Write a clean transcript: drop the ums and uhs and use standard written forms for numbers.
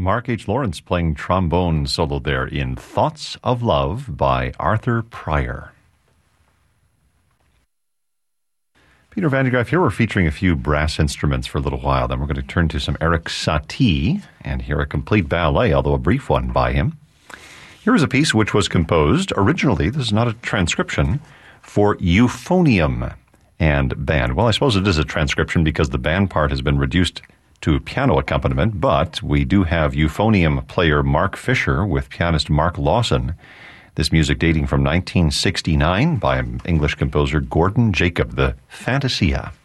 Mark H. Lawrence playing trombone solo there in Thoughts of Love by Arthur Pryor. Peter Van de Graaff here. We're featuring a few brass instruments for a little while. Then we're going to turn to some Erik Satie and hear a complete ballet, although a brief one by him. Here is a piece which was composed originally, this is not a transcription, for euphonium and band. Well, I suppose it is a transcription because the band part has been reduced to piano accompaniment, but we do have euphonium player Mark Fisher with pianist Mark Lawson. This music dating from 1969 by English composer Gordon Jacob, the Fantasia.